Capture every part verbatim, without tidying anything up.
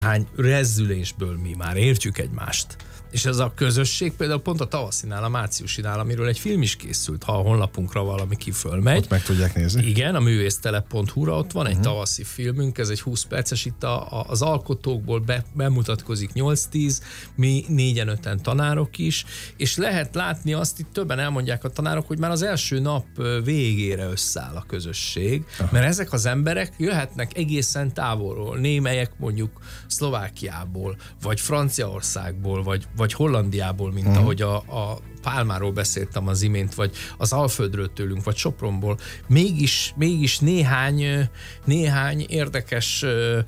hány rezzülésből mi már értjük egymást. És ez a közösség például pont a tavaszinál, a márciusinál, amiről egy film is készült, ha a honlapunkra valami kifölmegy. Ott meg tudják nézni. Igen, a művésztelep pont hu-ra ott van egy uh-huh. tavaszi filmünk, ez egy húsz perces, itt a, a, az alkotókból be, bemutatkozik nyolc-tíz, mi négyen-öten tanárok is, és lehet látni azt, itt többen elmondják a tanárok, hogy már az első nap végére összeáll a közösség, uh-huh. mert ezek az emberek jöhetnek egészen távolról, némelyek mondjuk Szlovákiából, vagy Franciaországból, vagy vagy Hollandiából, mint uh-huh. ahogy a, a Pálmáról beszéltem az imént, vagy az Alföldről tőlünk, vagy Sopronból, mégis, mégis néhány, néhány érdekes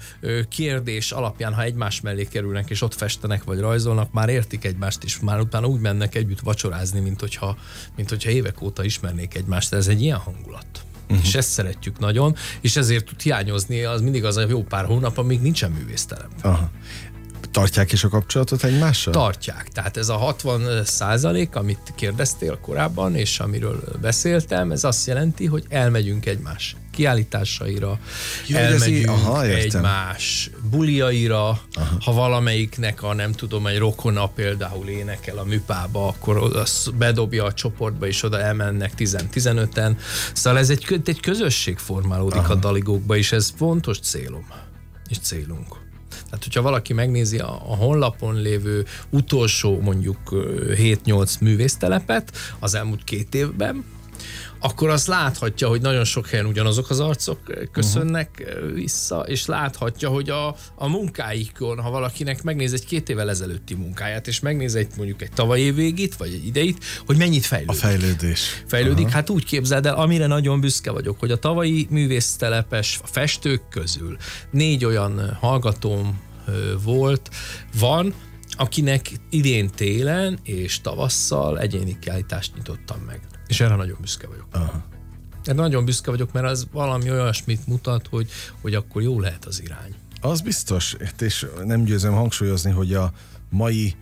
kérdés alapján, ha egymás mellé kerülnek, és ott festenek, vagy rajzolnak, már értik egymást, és már utána úgy mennek együtt vacsorázni, mint hogyha, mint hogyha évek óta ismernék egymást. De ez egy ilyen hangulat. Uh-huh. És ezt szeretjük nagyon, és ezért tud hiányozni az mindig az a jó pár hónap, amíg nincsen művésztelep. Aha. Tartják is a kapcsolatot egymással? Tartják. Tehát ez a hatvan százalék, amit kérdeztél korábban, és amiről beszéltem, ez azt jelenti, hogy elmegyünk egymás kiállításaira, ja, elmegyünk aha, egymás buliaira, aha. ha valamelyiknek a nem tudom, egy rokona például énekel a műpába, akkor azt bedobja a csoportba, és oda elmennek tíz-tizenöten. Szóval ez egy, egy közösség formálódik aha. a daligókba, és ez fontos célom, és célunk. Tehát, hogyha valaki megnézi a, a honlapon lévő utolsó mondjuk hét-nyolc művésztelepet az elmúlt két évben, akkor azt láthatja, hogy nagyon sok helyen ugyanazok az arcok köszönnek uh-huh. vissza, és láthatja, hogy a, a munkáikon, ha valakinek megnéz egy két évvel ezelőtti munkáját, és megnéz egy mondjuk egy tavalyi év végét, vagy egy ideit, hogy mennyit fejlődik. A fejlődés. Fejlődik, uh-huh. hát úgy képzeld el, amire nagyon büszke vagyok, hogy a tavalyi művésztelepes a festők közül négy olyan hallgatóm volt, van, akinek idén télen és tavasszal egyéni kiállítást nyitottam meg. És erre nagyon büszke vagyok. Aha. Erre nagyon büszke vagyok, mert az valami olyasmit mutat, hogy, hogy akkor jó lehet az irány. Az biztos, és nem győzöm hangsúlyozni, hogy a mai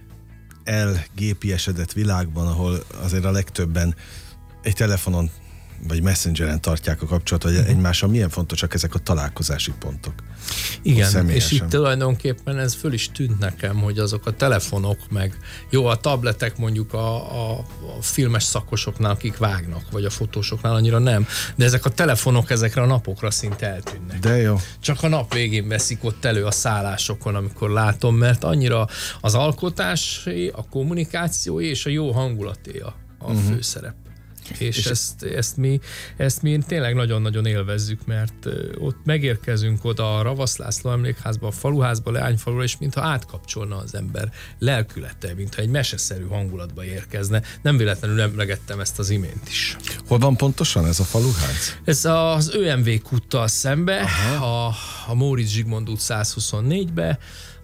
elgépiesedett világban, ahol azért a legtöbben egy telefonon vagy messengeren tartják a kapcsolatot, hogy egymással milyen fontosak ezek a találkozási pontok. Igen, és itt tulajdonképpen ez föl is tűnt nekem, hogy azok a telefonok, meg jó, a tabletek mondjuk a, a, a filmes szakosoknál, akik vágnak, vagy a fotósoknál annyira nem, de ezek a telefonok ezekre a napokra szinte eltűnnek. De jó. Csak a nap végén veszik ott elő a szállásokon, amikor látom, mert annyira az alkotásé, a kommunikációé és a jó hangulaté a, a uh-huh. főszerep. És, és ezt, ezt, mi, ezt mi tényleg nagyon-nagyon élvezzük, mert ott megérkezünk oda a Ravasz László emlékházba, a faluházba, Leányfalura, és mintha átkapcsolna az ember lelkülete, mintha egy meseszerű hangulatba érkezne. Nem véletlenül emlegettem ezt az imént is. Hol van pontosan ez a faluház? Ez az ö em vé kúttal szembe, a, a Móricz Zsigmond út száz huszonnégybe,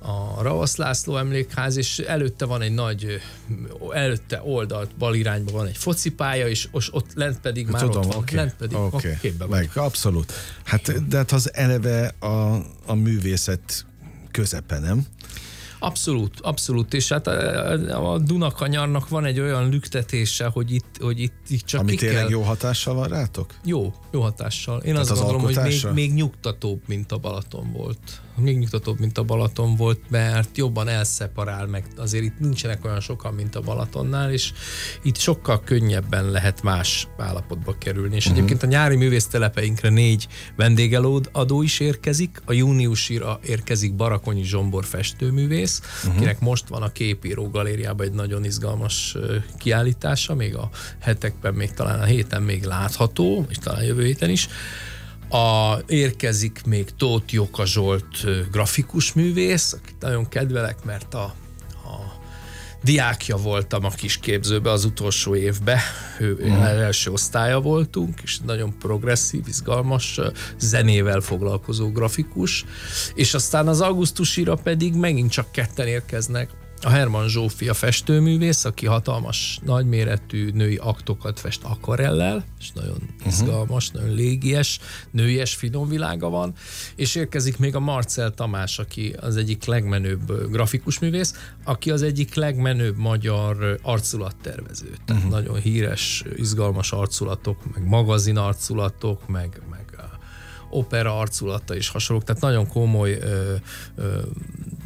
a Ravasz László emlékház, és előtte van egy nagy, előtte oldalt bal irányban van egy focipálya, és ott lent pedig már tudom, ott van. Okay. Lent pedig okay. képben meg, abszolút. Hát, de hát az eleve a, a művészet közepe, nem? Abszolút, abszolút, és hát a, a Dunakanyarnak van egy olyan lüktetése, hogy itt, hogy itt, itt csak ami ki tényleg kell... jó hatással van rátok? Jó, jó hatással. Én tehát azt gondolom, hogy még, még nyugtatóbb, mint a Balaton volt. Még nyugtatóbb, mint a Balaton volt, mert jobban elszeparál meg. Azért itt nincsenek olyan sokan, mint a Balatonnál, és itt sokkal könnyebben lehet más állapotba kerülni. És uh-huh. egyébként a nyári művésztelepeinkre négy vendégelőadó is érkezik. A júniusira érkezik Barakonyi Zsombor festőművész, uh-huh. akinek most van a Képíró galériában egy nagyon izgalmas kiállítása, még a hetekben, még talán a héten még látható, és talán jövő héten is. A, érkezik még Tóth Joka Zsolt grafikus művész, akit nagyon kedvelek, mert a, a diákja voltam a kisképzőbe az utolsó évben, ő mm. első osztálya voltunk, és nagyon progresszív, izgalmas, zenével foglalkozó grafikus, és aztán az augusztusira pedig megint csak ketten érkeznek. A Herman Zsófi a festőművész, aki hatalmas, nagyméretű női aktokat fest akvarellel, és nagyon uh-huh. izgalmas, nagyon légies, nőies, finom világa van, és érkezik még a Marcell Tamás, aki az egyik legmenőbb grafikus művész, aki az egyik legmenőbb magyar arculattervező. Tehát uh-huh. nagyon híres, izgalmas arculatok, meg magazin arculatok, meg, meg opera arculata és hasonlók, tehát nagyon komoly ö, ö,